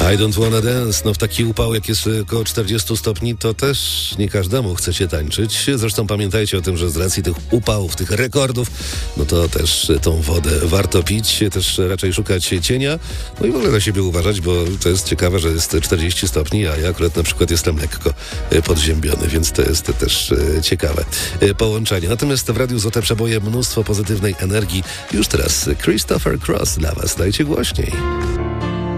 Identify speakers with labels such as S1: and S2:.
S1: I don't wanna dance. No w taki upał, jak jest około 40 stopni, to też nie każdemu chcecie tańczyć. Zresztą pamiętajcie o tym, że z racji tych upałów, tych rekordów, no to też tą wodę warto pić, też raczej szukać cienia. No i w ogóle na siebie uważać, bo to jest ciekawe, że jest 40 stopni, a ja akurat na przykład jestem lekko podziębiony, więc to jest też ciekawe połączenie. Natomiast w Radiu Złote Przeboje mnóstwo pozytywnej energii. Już teraz Christopher Cross dla Was. Dajcie głośniej.